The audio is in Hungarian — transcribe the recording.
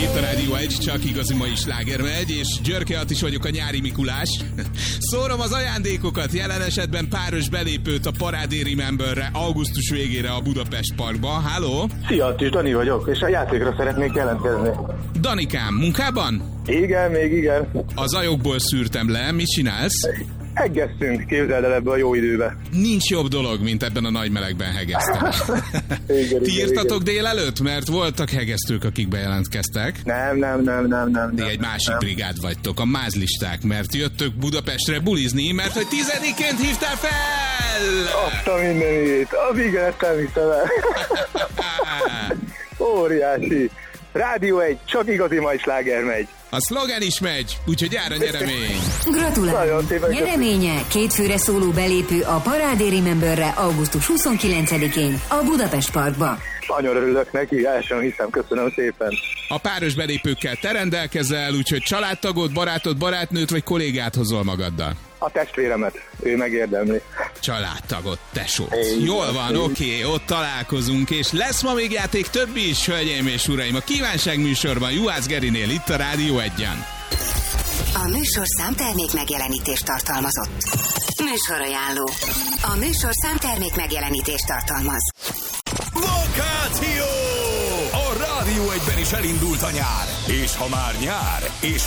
itt a Rádió 1, csak igazi mai sláger megy, és Györke Attis vagyok, a nyári Mikulás. Szórom az ajándékokat, jelen esetben páros belépőt a Parádé Rememberre augusztus végére a Budapest Parkba. Háló? Szia, Attis, Dani vagyok, és a játékra szeretnék jelentkezni. Danikám, munkában? Igen, még igen. A zajokból szűrtem le, mit csinálsz? Heggeztünk, képzeld el ebbe a jó időbe. Nincs jobb dolog, mint ebben a nagy melegben hegeszteni. Ti írtatok délelőtt? Mert voltak hegesztők, akik bejelentkeztek. Nem. Ti egy másik brigád vagytok, a mázlisták, mert jöttök Budapestre bulizni, mert hogy 10-ként hívtál fel! Azt a mindenit, az igen, ezt nem hiszem el. Óriási. Rádió 1, csak igazi mai sláger megy. A szlogán is megy, úgyhogy jár a nyeremény. Gratulálunk! Nyereménye 2 főre szóló belépő a Parádé Rememberre augusztus 29-én a Budapest Parkba. Nagyon örülök neki, el sem hiszem, köszönöm szépen. A páros belépőkkel te rendelkezel, úgyhogy családtagod, barátod, barátnőt vagy kollégát hozol magaddal? A testvéremet, ő megérdemli. Családtagot, tesót. Jól van, oké, ott találkozunk, és lesz ma még játék több is, hölgyeim és uraim. A kívánság műsorban Juhász Gerinél itt a Rádió 1-en. A műsorszám termék megjelenítést tartalmazott. Műsorajánló. A műsorszám termék megjelenítést tartalmaz. Vakáció! A Rádió 1-ben is elindult a nyár. És ha már nyár, és